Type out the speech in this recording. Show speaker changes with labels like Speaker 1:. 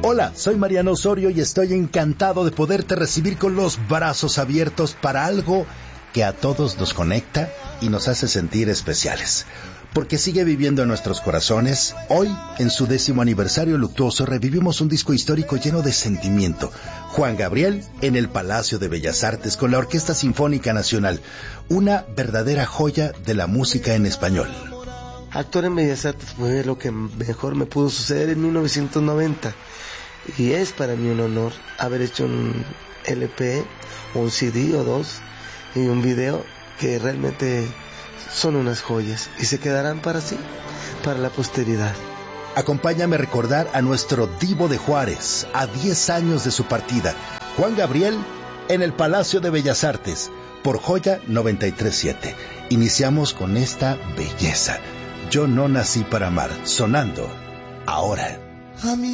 Speaker 1: Hola, soy Mariano Osorio y estoy encantado de poderte recibir con los brazos abiertos para algo que a todos nos conecta y nos hace sentir especiales. Porque sigue viviendo en nuestros corazones. Hoy, en su 10º aniversario luctuoso, revivimos un disco histórico lleno de sentimiento. Juan Gabriel en el Palacio de Bellas Artes con la Orquesta Sinfónica Nacional. Una verdadera joya de la música en español.
Speaker 2: Actuar en Bellas Artes fue lo que mejor me pudo suceder en 1990. Y es para mí un honor haber hecho un LP, un CD o dos, y un video que realmente son unas joyas y se quedarán para sí, para la posteridad.
Speaker 1: Acompáñame a recordar a nuestro divo de Juárez, a 10 años de su partida, Juan Gabriel, en el Palacio de Bellas Artes, por Joya 93.7. Iniciamos con esta belleza. Yo no nací para amar, sonando ahora.